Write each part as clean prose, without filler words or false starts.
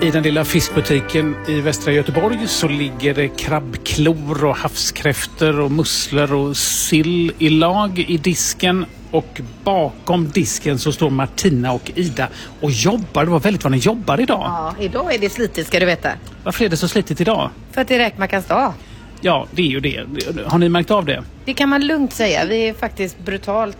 I den lilla fiskbutiken i västra Göteborg så ligger det krabbklor och havskräftor och musslor och sill i lag i disken. Och bakom disken så står Martina och Ida och jobbar. Det var väldigt vad ni jobbar idag. Ja, idag är det slitigt ska du veta. Varför är det så slitigt idag? För att det är räkmackans dag. Ja, det är ju det. Har ni märkt av det? Det kan man lugnt säga. Vi är faktiskt brutalt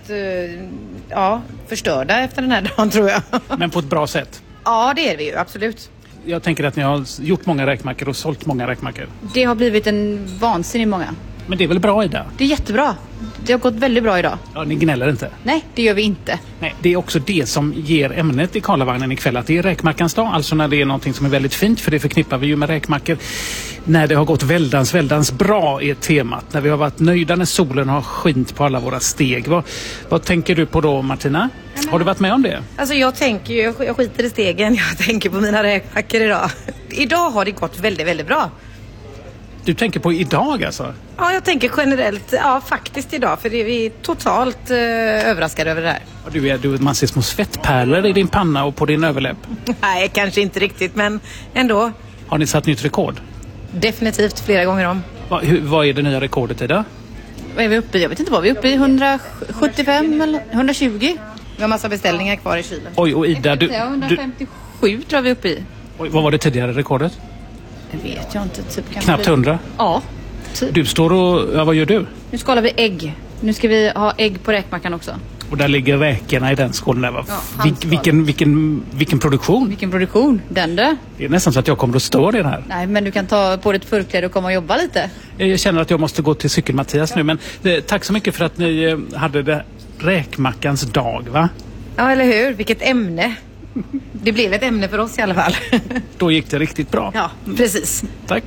förstörda efter den här dagen tror jag. Men på ett bra sätt? Ja, det är vi ju. Absolut. Jag tänker att ni har gjort många räkmackor och sålt många räkmackor. Det har blivit en vansinnig många. Men det är väl bra, Ida? Det är jättebra. Det har gått väldigt bra idag. Ja, ni gnäller inte? Nej, det gör vi inte. Nej, det är också det som ger ämnet i Karlavagnen ikväll. Att det är räkmackans dag. Alltså när det är någonting som är väldigt fint. För det förknippar vi ju med räkmackor. När det har gått väldans bra är temat. När vi har varit nöjda när solen har skint på alla våra steg. Vad tänker du på då, Martina? Har du varit med om det? Alltså jag tänker ju, jag skiter i stegen. Jag tänker på mina räkmackor idag. Idag har det gått väldigt bra. Du tänker på idag alltså? Ja, jag tänker generellt. Ja, faktiskt idag. För vi är totalt överraskade över det här. Man ser små svettpärlor i din panna och på din överläpp. Nej, kanske inte riktigt, men ändå. Har ni satt nytt rekord? Definitivt flera gånger om. Vad är det nya rekordet idag? Vad är vi uppe i? Jag vet inte vad vi är uppe i. 175 eller 120? Vi har massa beställningar kvar i kylen. Oj, och Ida, 157 tror jag vi är uppe i. Oj, vad var det tidigare rekordet? Det vet jag inte. Typ knappt 100? Ja. Typ. Du står och... Ja, vad gör du? Nu skalar vi ägg. Nu ska vi ha ägg på räkmackan också. Och där ligger räkorna i den skålen där, va? Ja, vilken produktion? Vilken produktion? Den där? Det är nästan så att jag kommer att stå den här. Nej, men du kan ta på ditt förkläde och komma och jobba lite. Jag känner att jag måste gå till Cykel-Mattias nu. Men tack så mycket för att ni hade det räkmackans dag, va? Ja, eller hur? Vilket ämne. Det blev ett ämne för oss i alla fall. Då gick det riktigt bra. Ja, precis. Tack.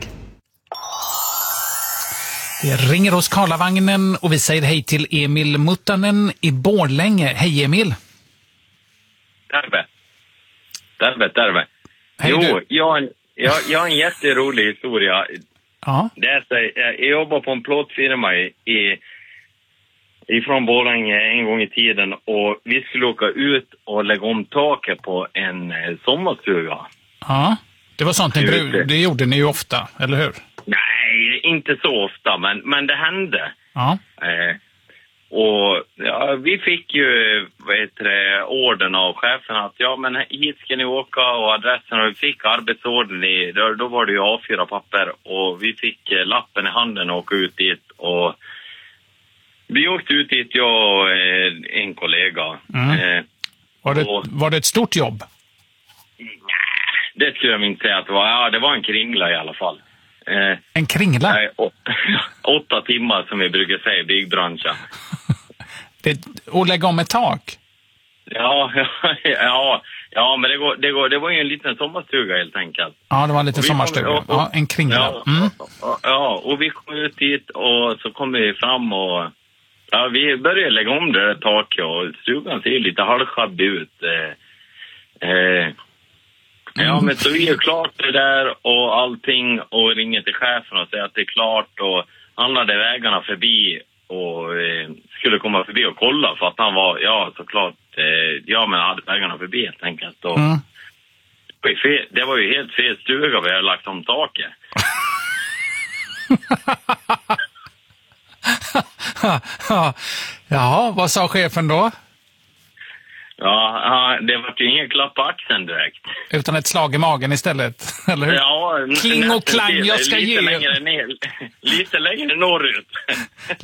Det ringer hos Karlavagnen och vi säger hej till Emil Muttanen i Borlänge. Hej Emil. Terve. Hej, jo, jag har en jätterolig historia. Ja. Jag jobbar på en plåtfirma ifrån Borlänge en gång i tiden och vi skulle åka ut och lägga om taket på en sommarstuga. Ja, det var sånt det gjorde ni ju ofta, eller hur? Nej, inte så ofta, men det hände. Ja. Och ja, vi fick ju orden av chefen att ja, men hit ska ni åka och adressen, och vi fick arbetsorden då var det ju A4-papper och vi fick lappen i handen och åka ut dit och vi åkte ut dit, jag och en kollega. Var det ett stort jobb? Det skulle jag inte säga att det var. Ja, det var en kringla i alla fall. En kringla? 8 timmar som vi brukar säga i byggbranschen. Och lägga om ett tak? Ja, men det var ju en liten sommarstuga helt enkelt. Ja, det var en liten sommarstuga. Ja, en kringla. Ja, och vi kom ut dit och så kom vi fram och ja, vi började lägga om det taket och stugan ser lite halvschabbig ut. Ja, men så vi är klart det där och allting och ringer till chefen och säger att det är klart och han hade vägarna förbi och skulle komma förbi och kolla för att han var, ja såklart, men hade vägarna förbi helt enkelt. Och det var ju helt fel stuga vi hade lagt om taket. Ja, vad sa chefen då? Ja, det var ju ingen klapp på axeln direkt. Utan ett slag i magen istället, eller hur? Ja, kling och klang, jag ska lite ge längre ner, lite längre norrut.